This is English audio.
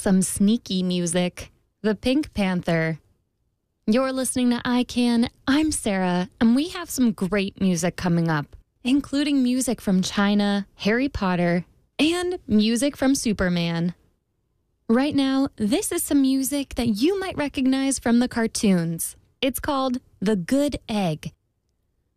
some sneaky music. The Pink Panther. You're listening to iCan. I'm Sarah, and we have some great music coming up, including music from China, Harry Potter, and music from Superman. Right now, this is some music that you might recognize from the cartoons. It's called The Good Egg.